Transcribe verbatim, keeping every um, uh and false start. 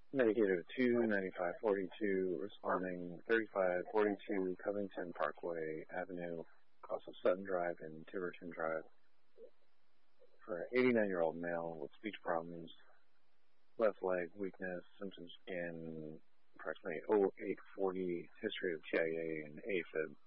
Navigator two ninety-five forty-two, responding thirty-five forty-two Covington Parkway Avenue, off of Sutton Drive and Tiverton Drive, for an eighty-nine-year-old male with speech problems, left leg weakness, symptoms in approximately oh eight forty, history of T I A and AFib.